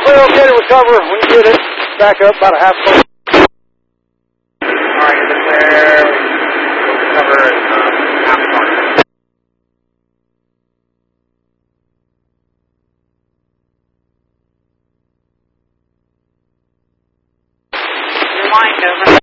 clear okay to recover. When you get it, back up about a half foot. Alright, you're clear. Recover half a car. Your line over.